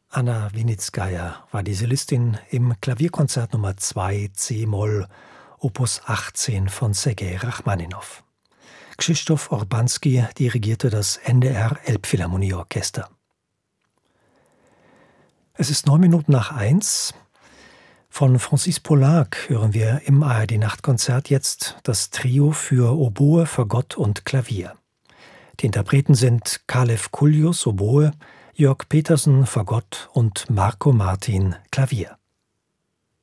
Anna Winitskaja war die Solistin im Klavierkonzert Nummer 2 c-Moll, Opus 18 von Sergei Rachmaninow. Krzysztof Orbanski dirigierte das NDR Elbphilharmonieorchester. Es ist 1:09. Von Francis Poulenc hören wir im ARD-Nachtkonzert jetzt das Trio für Oboe, Fagott und Klavier. Die Interpreten sind Kalev Kullius, Oboe, Jörg Petersen, Fagott und Marco Martin, Klavier.